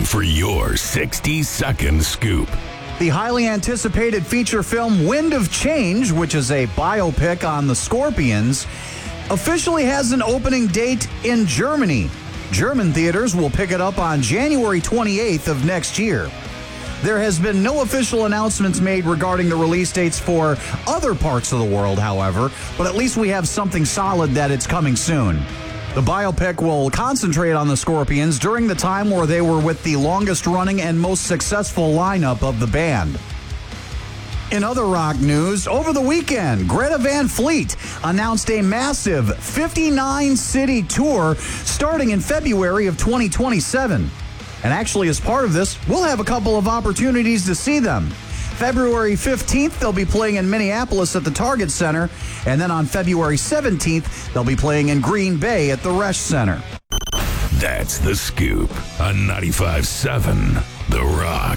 time for your 60-second scoop. The highly anticipated feature film Wind of Change, which is a biopic on the Scorpions, officially has an opening date in Germany. German theaters will pick it up on January 28th of next year. There has been no official announcements made regarding the release dates for other parts of the world, however, but at least we have something solid that it's coming soon. The biopic will concentrate on the Scorpions during the time where they were with the longest-running and most successful lineup of the band. In other rock news, over the weekend, Greta Van Fleet announced a massive 59-city tour starting in February of 2027. And actually, as part of this, we'll have a couple of opportunities to see them. February 15th, they'll be playing in Minneapolis at the Target Center. And then on February 17th, they'll be playing in Green Bay at the Resch Center. That's The Scoop on 95.7 The Rock.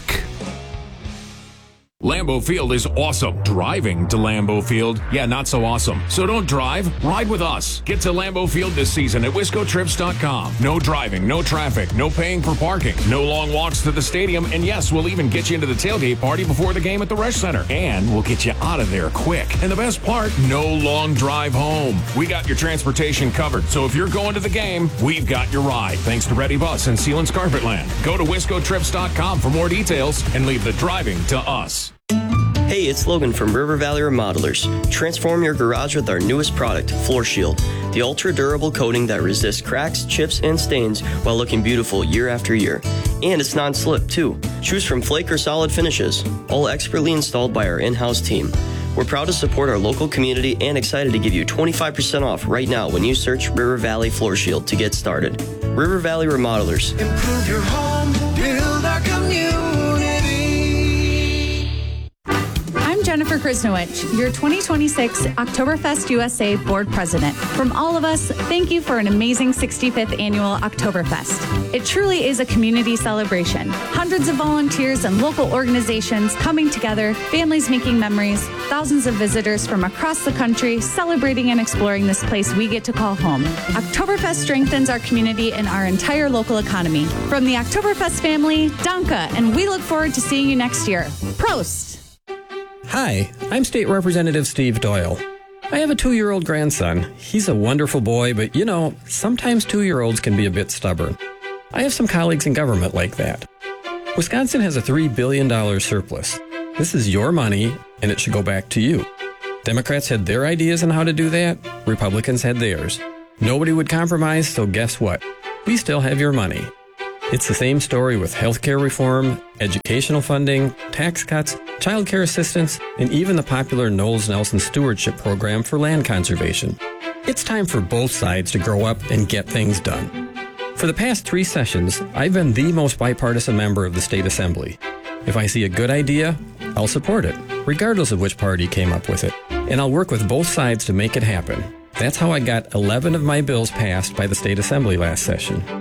Lambeau Field is awesome. Driving to Lambeau Field, yeah, not so awesome. So don't drive, ride with us. Get to Lambeau Field this season at wiscotrips.com. No driving, no traffic, no paying for parking, no long walks to the stadium, and yes, we'll even get you into the tailgate party before the game at the Resch Center. And we'll get you out of there quick. And the best part, no long drive home. We got your transportation covered, so if you're going to the game, we've got your ride. Thanks to Ready Bus and Sealands Carpetland. Go to wiscotrips.com for more details and leave the driving to us. Hey, it's Logan from River Valley Remodelers. Transform your garage with our newest product, Floor Shield. The ultra-durable coating that resists cracks, chips, and stains while looking beautiful year after year. And it's non-slip, too. Choose from flake or solid finishes, all expertly installed by our in-house team. We're proud to support our local community and excited to give you 25% off right now when you search River Valley Floor Shield to get started. River Valley Remodelers. Improve your home, build our community. Jennifer Krisnowich, your 2026 Oktoberfest USA Board President. From all of us, thank you for an amazing 65th Annual Oktoberfest. It truly is a community celebration. Hundreds of volunteers and local organizations coming together, families making memories, thousands of visitors from across the country celebrating and exploring this place we get to call home. Oktoberfest strengthens our community and our entire local economy. From the Oktoberfest family, Danke, and we look forward to seeing you next year. Prost! Hi, I'm State Representative Steve Doyle. I have a 2-year-old grandson. He's a wonderful boy, but sometimes 2-year-olds can be a bit stubborn. I have some colleagues in government like that. Wisconsin has a $3 billion surplus. This is your money, and it should go back to you. Democrats had their ideas on how to do that. Republicans had theirs. Nobody would compromise, so guess what? We still have your money. It's the same story with healthcare reform, educational funding, tax cuts, child care assistance, and even the popular Knowles Nelson Stewardship Program for land conservation. It's time for both sides to grow up and get things done. For the past 3 sessions, I've been the most bipartisan member of the state assembly. If I see a good idea, I'll support it, regardless of which party came up with it. And I'll work with both sides to make it happen. That's how I got 11 of my bills passed by the state assembly last session.